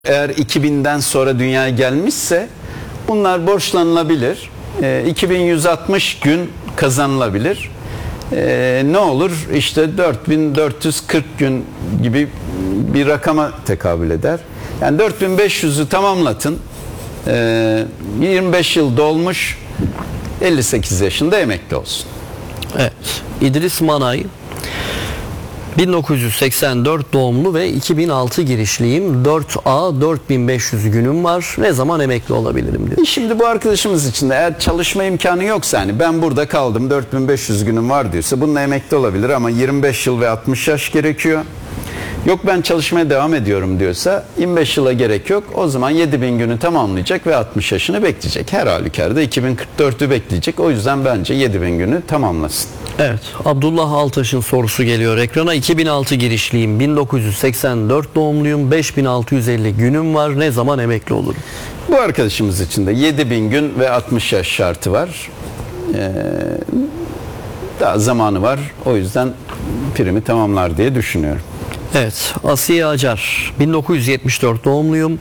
Eğer 2000'den sonra dünyaya gelmişse bunlar borçlanılabilir. 2160 gün kazanılabilir. Ne olur? İşte 4440 gün gibi bir rakama tekabül eder. Yani 4500'ü tamamlatın. 25 yıl dolmuş, 58 yaşında emekli olsun. Evet. İdris Manay 1984 doğumlu ve 2006 girişliyim. 4A 4500 günüm var. Ne zaman emekli olabilirim diyor. Şimdi bu arkadaşımız için de eğer çalışma imkanı yoksa, hani ben burada kaldım 4500 günüm var diyorsa, bununla emekli olabilir ama 25 yıl ve 60 yaş gerekiyor. Yok ben çalışmaya devam ediyorum diyorsa 25 yıla gerek yok. O zaman 7000 günü tamamlayacak ve 60 yaşını bekleyecek. Her halükarda 2044'ü bekleyecek. O yüzden bence 7000 günü tamamlasın. Evet. Abdullah Altaş'ın sorusu geliyor ekrana. 2006 girişliyim. 1984 doğumluyum. 5650 günüm var. Ne zaman emekli olurum? Bu arkadaşımız için de 7000 gün ve 60 yaş şartı var. Daha zamanı var. O yüzden primi tamamlar diye düşünüyorum. Evet, Asiye Acar 1974 doğumluyum.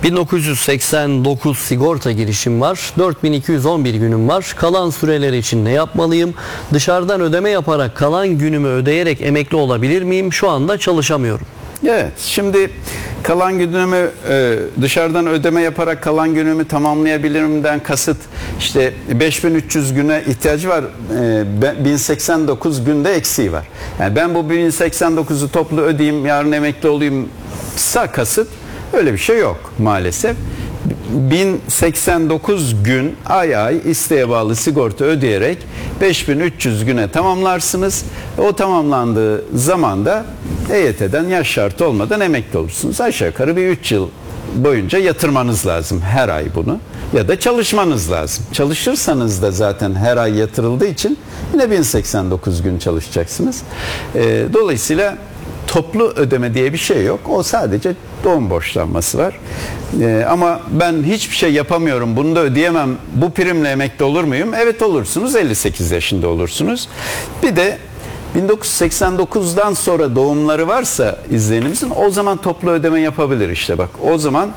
1989 sigorta girişim var. 4211 günüm var. Kalan süreler için ne yapmalıyım? Dışarıdan ödeme yaparak kalan günümü ödeyerek emekli olabilir miyim? Şu anda çalışamıyorum. Evet, şimdi kalan günümü dışarıdan ödeme yaparak kalan günümü tamamlayabilirimden kasıt, işte 5300 güne ihtiyacı var, 1089 günde eksiği var. Yani ben bu 1089'u toplu ödeyeyim, yarın emekli olayım kasıt, öyle bir şey yok maalesef. 1089 gün ay isteğe bağlı sigorta ödeyerek 5300 güne tamamlarsınız. O tamamlandığı zaman da EYT'den yaş şartı olmadan emekli olursunuz. Aşağı yukarı bir 3 yıl boyunca yatırmanız lazım her ay bunu. Ya da çalışmanız lazım. Çalışırsanız da zaten her ay yatırıldığı için yine 1089 gün çalışacaksınız. Dolayısıyla toplu ödeme diye bir şey yok. O sadece doğum borçlanması var. Ama ben hiçbir şey yapamıyorum, bunu da ödeyemem, bu primle emekli olur muyum? Evet olursunuz, 58 yaşında olursunuz. Bir de 1989'dan sonra doğumları varsa izleyenimizin, o zaman toplu ödeme yapabilir işte bak. O zaman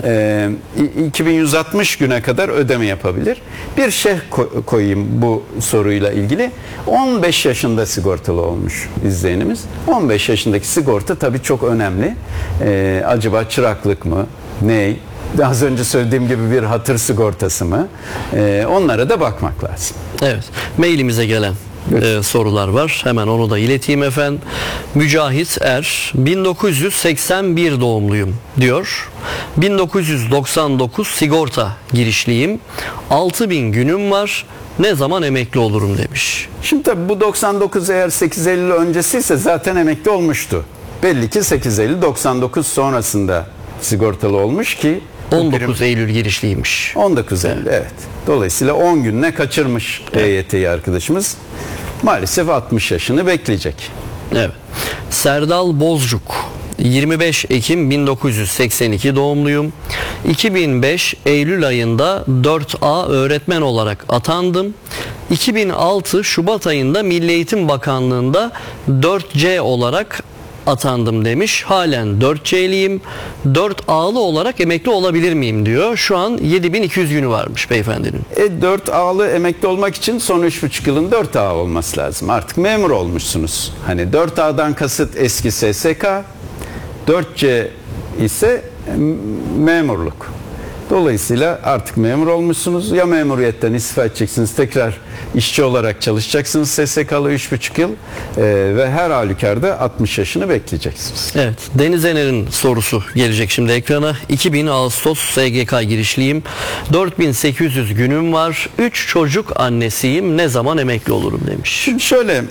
2160 güne kadar ödeme yapabilir. Bir şey koyayım bu soruyla ilgili. 15 yaşında sigortalı olmuş izleyenimiz. 15 yaşındaki sigorta tabii çok önemli. Acaba çıraklık mı? Ne? Az önce söylediğim gibi bir hatır sigortası mı? Onlara da bakmak lazım. Evet. Mailimize gelen sorular var. Hemen onu da ileteyim efendim. Mücahit Er 1981 doğumluyum diyor. 1999 sigorta girişliyim. 6000 günüm var. Ne zaman emekli olurum demiş. Şimdi tabii bu 99 eğer 8 Eylül öncesiyse zaten emekli olmuştu. Belli ki 8 Eylül 99 sonrasında sigortalı olmuş ki 19 Eylül girişliymiş. 19 Eylül evet. Dolayısıyla 10 gününe kaçırmış EYT'yi arkadaşımız. Maalesef 60 yaşını bekleyecek. Evet. Serdal Bozcuk 25 Ekim 1982 doğumluyum. 2005 Eylül ayında 4A öğretmen olarak atandım. 2006 Şubat ayında Milli Eğitim Bakanlığı'nda 4C olarak atandım demiş. Halen 4C'liyim. 4A'lı olarak emekli olabilir miyim diyor. Şu an 7200 günü varmış beyefendinin. 4A'lı emekli olmak için son 3,5 yılın 4A olması lazım. Artık memur olmuşsunuz. Hani 4A'dan kasıt eski SSK, 4C ise memurluk. Dolayısıyla artık memur olmuşsunuz. Ya memuriyetten istifa edeceksiniz, tekrar işçi olarak çalışacaksınız SSK'lı 3,5 yıl ve her halükarda 60 yaşını bekleyeceksiniz. Evet, Deniz Ener'in sorusu gelecek şimdi ekrana. 2000 Ağustos SGK girişliyim. 4800 günüm var. 3 çocuk annesiyim. Ne zaman emekli olurum demiş. Şimdi şöyle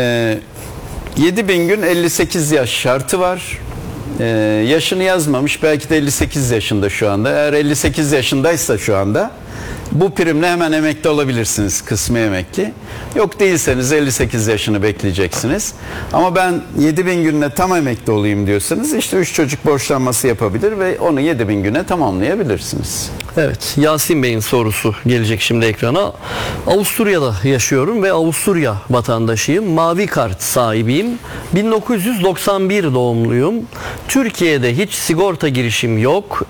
7000 gün 58 yaş şartı var. Yaşını yazmamış, belki de 58 yaşında şu anda. Eğer 58 yaşındaysa şu anda Bu primle hemen emekli olabilirsiniz, kısmi emekli. Yok değilseniz 58 yaşını bekleyeceksiniz. Ama ben 7.000 gününe tam emekli olayım diyorsanız işte 3 çocuk borçlanması yapabilir ve onu 7.000 güne tamamlayabilirsiniz. Evet, Yasin Bey'in sorusu gelecek şimdi ekrana. Avusturya'da yaşıyorum ve Avusturya vatandaşıyım. Mavi kart sahibiyim. 1991 doğumluyum. Türkiye'de hiç sigorta girişim yok.